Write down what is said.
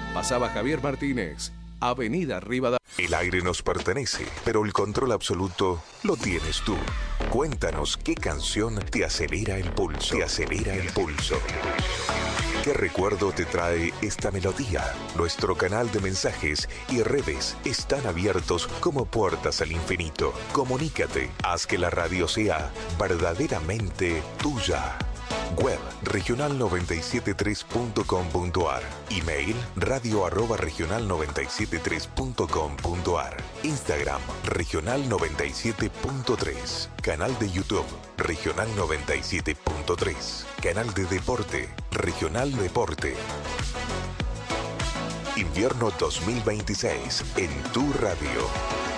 Pasaba Javier Martínez, Avenida Rivadavia. El aire nos pertenece, pero el control absoluto lo tienes tú. Cuéntanos qué canción te acelera el pulso. Te acelera el pulso. ¿Qué recuerdo te trae esta melodía? Nuestro canal de mensajes y redes están abiertos como puertas al infinito. Comunícate, haz que la radio sea verdaderamente tuya. Web regional973.com.ar. Email radio@regional973.com.ar. Instagram regional97.3. Canal de YouTube Regional 97.3. Canal de Deporte Regional Deporte. Invierno 2026 en tu radio.